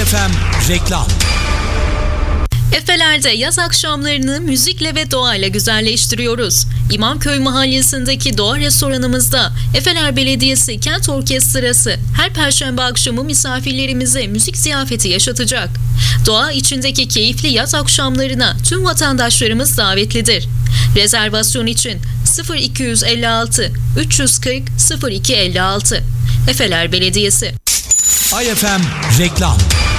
AYFM reklam. Efeler'de yaz akşamlarını müzikle ve doğayla güzelleştiriyoruz. İmamköy Mahallesi'ndeki doğa restoranımızda Efeler Belediyesi Kent Orkestrası her perşembe akşamı misafirlerimize müzik ziyafeti yaşatacak. Doğa içindeki keyifli yaz akşamlarına tüm vatandaşlarımız davetlidir. Rezervasyon için 0256 340 0256. Efeler Belediyesi. AYFM reklam.